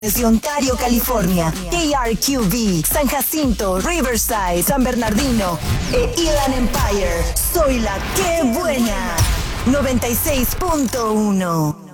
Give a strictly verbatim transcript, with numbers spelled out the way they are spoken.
Desde Ontario, California, K R Q V, San Jacinto, Riverside, San Bernardino e Inland Empire. Soy la que buena. noventa y seis punto uno.